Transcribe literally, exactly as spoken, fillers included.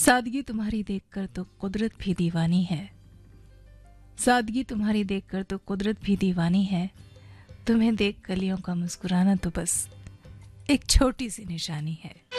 सादगी तुम्हारी देखकर तो कुदरत भी दीवानी है। सादगी तुम्हारी देखकर तो कुदरत भी दीवानी है। तुम्हें देख कलियों का मुस्कुराना तो बस एक छोटी सी निशानी है।